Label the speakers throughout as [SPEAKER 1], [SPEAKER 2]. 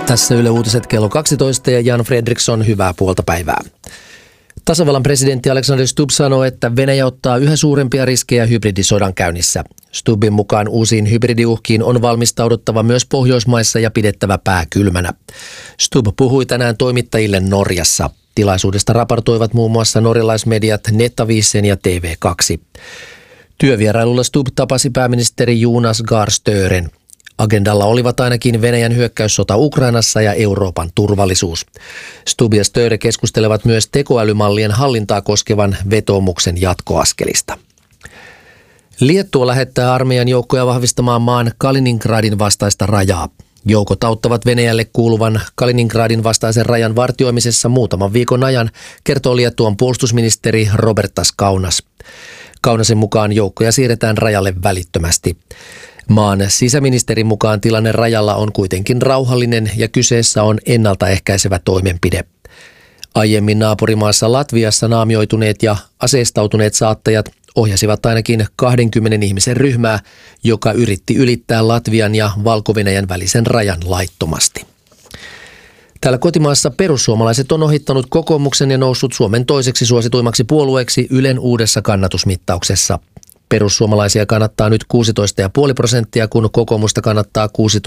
[SPEAKER 1] Tässä Yle Uutiset kello 12 ja Jan Fredriksson, hyvää puolta päivää. Tasavallan presidentti Alexander Stubb sanoo, että Venäjä ottaa yhä suurempia riskejä hybridisodan käynnissä. Stubbin mukaan uusiin hybridiuhkiin on valmistauduttava myös Pohjoismaissa ja pidettävä pää kylmänä. Stubb puhui tänään toimittajille Norjassa. Tilaisuudesta raportoivat muun muassa norjalaismediat Nettavisen ja TV2. Työvierailulla Stubb tapasi pääministeri Jonas Gahr Støren. Agendalla olivat ainakin Venäjän hyökkäyssota Ukrainassa ja Euroopan turvallisuus. Stubb ja Støre keskustelevat myös tekoälymallien hallintaa koskevan vetoomuksen jatkoaskelista. Liettua lähettää armeijan joukkoja vahvistamaan maan Kaliningradin vastaista rajaa. Joukot auttavat Venäjälle kuuluvan Kaliningradin vastaisen rajan vartioimisessa muutaman viikon ajan, kertoo Liettuan puolustusministeri Robertas Kaunas. Kaunasen mukaan joukkoja siirretään rajalle välittömästi. Maan sisäministerin mukaan tilanne rajalla on kuitenkin rauhallinen ja kyseessä on ennaltaehkäisevä toimenpide. Aiemmin naapurimaassa Latviassa naamioituneet ja aseistautuneet saattajat ohjasivat ainakin 20 ihmisen ryhmää, joka yritti ylittää Latvian ja Valko-Venäjän välisen rajan laittomasti. Täällä kotimaassa perussuomalaiset on ohittanut kokoomuksen ja noussut Suomen toiseksi suosituimmaksi puolueeksi Ylen uudessa kannatusmittauksessa. Perussuomalaisia kannattaa nyt 16,5%, kun kokoomusta kannattaa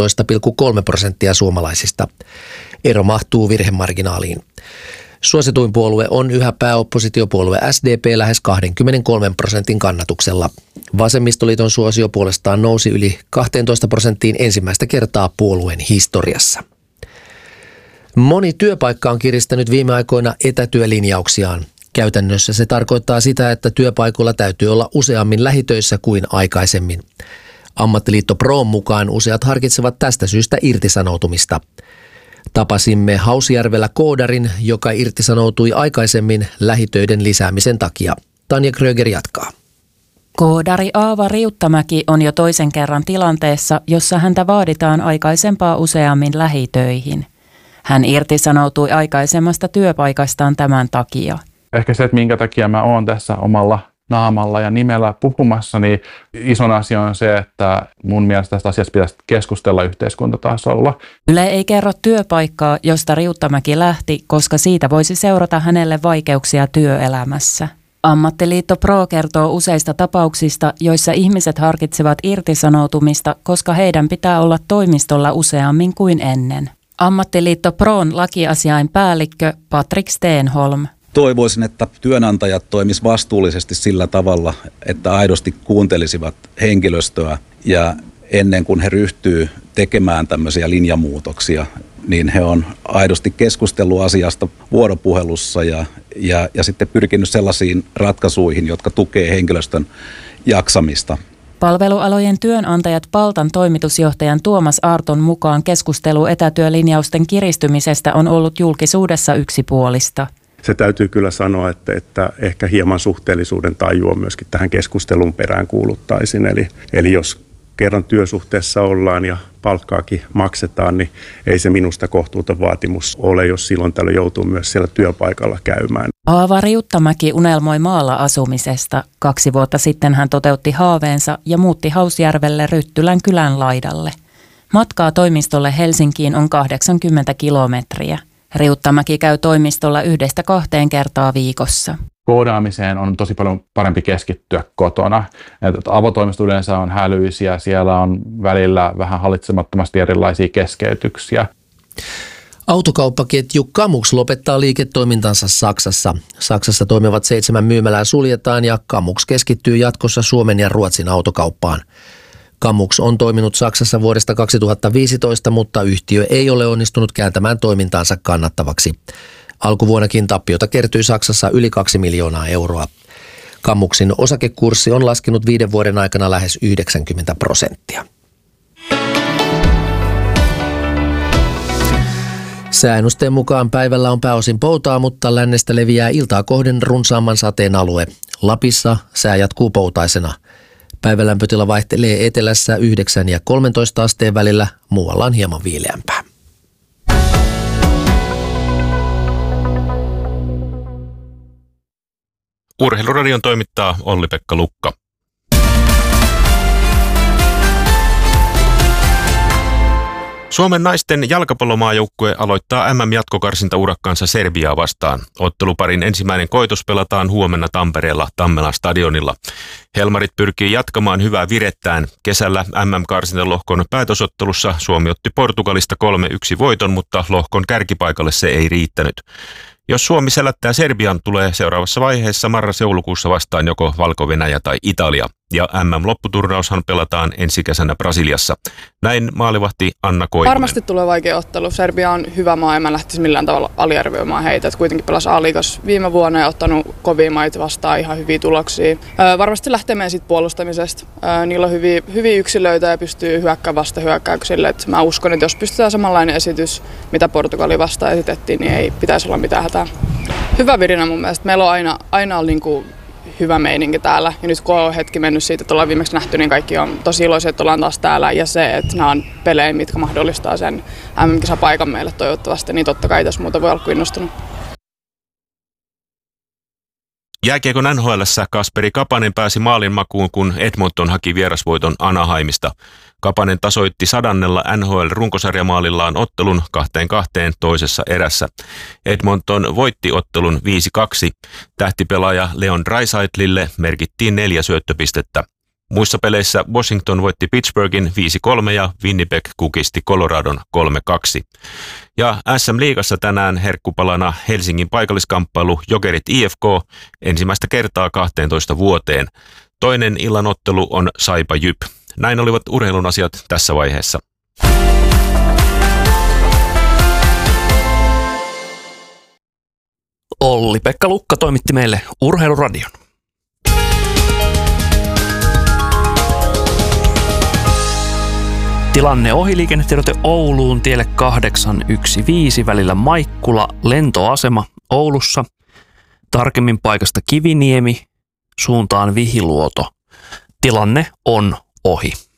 [SPEAKER 1] 16,3% suomalaisista. Ero mahtuu virhemarginaaliin. Suosituin puolue on yhä pääoppositiopuolue SDP lähes 23% kannatuksella. Vasemmistoliiton suosio puolestaan nousi yli 12% ensimmäistä kertaa puolueen historiassa. Moni työpaikka on kiristänyt viime aikoina etätyölinjauksiaan. Käytännössä se tarkoittaa sitä, että työpaikoilla täytyy olla useammin lähitöissä kuin aikaisemmin. Ammattiliitto Proon mukaan useat harkitsevat tästä syystä irtisanoutumista. Tapasimme Hausjärvellä koodarin, joka irtisanoutui aikaisemmin lähitöiden lisäämisen takia. Tanja Kröger jatkaa.
[SPEAKER 2] Koodari Aava Riuttamäki on jo toisen kerran tilanteessa, jossa häntä vaaditaan aikaisempaa useammin lähitöihin. Hän irtisanoutui aikaisemmasta työpaikastaan tämän takia.
[SPEAKER 3] Ehkä se, että minkä takia mä oon tässä omalla naamalla ja nimellä puhumassa, niin ison asia on se, että mun mielestä tästä asiasta pitäisi keskustella yhteiskuntatasolla.
[SPEAKER 2] Yle ei kerro työpaikkaa, josta Riuttamäki lähti, koska siitä voisi seurata hänelle vaikeuksia työelämässä. Ammattiliitto Pro kertoo useista tapauksista, joissa ihmiset harkitsevat irtisanoutumista, koska heidän pitää olla toimistolla useammin kuin ennen. Ammattiliitto Proon lakiasiainpäällikkö Patrik Stenholm.
[SPEAKER 4] Toivoisin, että työnantajat toimisivat vastuullisesti sillä tavalla, että aidosti kuuntelisivat henkilöstöä ja ennen kuin he ryhtyy tekemään tämmöisiä linjamuutoksia, niin he on aidosti keskustellut asiasta vuoropuhelussa ja sitten pyrkinyt sellaisiin ratkaisuihin, jotka tukee henkilöstön jaksamista.
[SPEAKER 2] Palvelualojen työnantajat Paltan toimitusjohtajan Tuomas Aarton mukaan keskustelu etätyölinjausten kiristymisestä on ollut julkisuudessa yksipuolista.
[SPEAKER 5] Se täytyy kyllä sanoa, että ehkä hieman suhteellisuuden tajua myöskin tähän keskustelun perään kuuluttaisin. Eli jos kerran työsuhteessa ollaan ja palkkaakin maksetaan, niin ei se minusta kohtuuton vaatimus ole, jos silloin tällöin joutuu myös siellä työpaikalla käymään.
[SPEAKER 2] Aava Riuttamäki unelmoi maalla asumisesta. 2 vuotta sitten hän toteutti haaveensa ja muutti Hausjärvelle Ryttylän kylän laidalle. Matkaa toimistolle Helsinkiin on 80 kilometriä. Riuttamäki käy toimistolla 1-2 kertaa viikossa.
[SPEAKER 3] Koodaamiseen on tosi paljon parempi keskittyä kotona. Avotoimisto yleensä on hälyisiä, siellä on välillä vähän hallitsemattomasti erilaisia keskeytyksiä.
[SPEAKER 1] Autokauppaketju Kamux lopettaa liiketoimintansa Saksassa. Saksassa toimivat 7 myymälää suljetaan ja Kamux keskittyy jatkossa Suomen ja Ruotsin autokauppaan. Kamux on toiminut Saksassa vuodesta 2015, mutta yhtiö ei ole onnistunut kääntämään toimintaansa kannattavaksi. Alkuvuonnakin tappiota kertyi Saksassa yli 2 miljoonaa euroa. Kamuxin osakekurssi on laskenut 5 vuoden aikana lähes 90%. Sääennusteen mukaan päivällä on pääosin poutaa, mutta lännestä leviää iltaa kohden runsaamman sateen alue. Lapissa sää jatkuu poutaisena. Päivälämpötila vaihtelee etelässä 9 ja 13 asteen välillä, muualla on hieman viileämpää.
[SPEAKER 6] Urheiluradion toimittaa Olli-Pekka Lukka. Suomen naisten jalkapallomaajoukkue aloittaa MM-jatkokarsinta-urakkaansa Serbiaa vastaan. Otteluparin ensimmäinen koitos pelataan huomenna Tampereella Tammelan stadionilla. Helmarit pyrkii jatkamaan hyvää virettään. Kesällä MM-karsintalohkon päätösottelussa Suomi otti Portugalista 3-1 voiton, mutta lohkon kärkipaikalle se ei riittänyt. Jos Suomi selättää Serbian, tulee seuraavassa vaiheessa marras-joulukuussa vastaan joko Valko-Venäjä tai Italia. Ja MM-lopputurnaushan pelataan ensi kesänä Brasiliassa. Näin maalivahti Anna Koivunen.
[SPEAKER 7] Varmasti tulee vaikea ottelu. Serbia on hyvä maa, en mä lähtisi millään tavalla aliarvioimaan heitä. Et kuitenkin pelasi A-liigas viime vuonna ja ottanut kovia maita vastaan ihan hyviä tuloksia. Varmasti lähtee meidän siitä puolustamisesta. Niillä on hyviä yksilöitä ja pystyy hyökkäämään vastahyökkäyksille. Et mä uskon, että jos pystytään samanlainen esitys, mitä Portugali vastaan esitettiin, niin ei pitäisi olla mitään hätää. Hyvä virinä mun mielestä. Meillä on aina ollut niinku hyvä meininki täällä. Ja nyt kun on hetki mennyt siitä, että ollaan viimeksi nähty, niin kaikki on tosi iloisia, että ollaan taas täällä. Ja se, että nämä on pelejä, mitkä mahdollistaa sen MM-kisapaikan meille toivottavasti, niin totta kai tässä muuta voi olla kuin innostunut.
[SPEAKER 6] Jääkiekon NHL:ssä Kasperi Kapanen pääsi maalinmakuun, kun Edmonton haki vierasvoiton Anaheimista. Kapanen tasoitti 100. NHL-runkosarjamaalillaan ottelun 2-2 toisessa erässä. Edmonton voitti ottelun 5-2. Tähtipelaaja Leon Draisaitlille merkittiin 4 syöttöpistettä. Muissa peleissä Washington voitti Pittsburghin 5-3 ja Winnipeg kukisti Coloradon 3-2. Ja SM-liigassa tänään herkkupalana Helsingin paikalliskamppailu Jokerit IFK ensimmäistä kertaa 12 vuoteen. Toinen illan ottelu on Saipa Jyp. Näin olivat urheilun asiat tässä vaiheessa.
[SPEAKER 8] Olli-Pekka Lukka toimitti meille Urheiluradion. Tilanne ohi liikennetiedote Ouluun tielle 815 välillä Maikkula lentoasema Oulussa. Tarkemmin paikasta Kiviniemi suuntaan Vihiluoto. Tilanne on ohi.